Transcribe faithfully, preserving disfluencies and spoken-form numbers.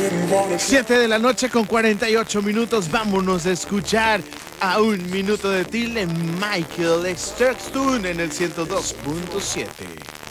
Siete de la noche con cuarenta y ocho minutos. Vámonos a escuchar a Un Minuto de Ti de Michael Sturkstone en el ciento dos punto siete.